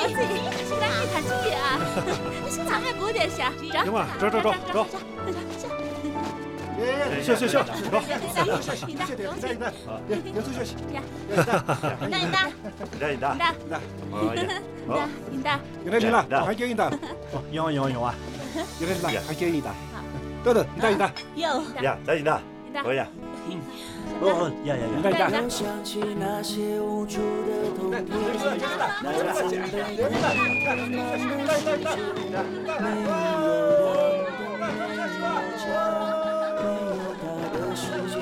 来你看这个啊，咱还有点像。 行吧，走。行，走。 别出去。 应答。 有点了，还给应答。 用啊。 有点了，还给应答。豆豆，应答。 有。 呀，再应答。可以啊。 呀。 应答。 想起那些无助的痛点，那曾被人没有人，没有家，没有他的世界。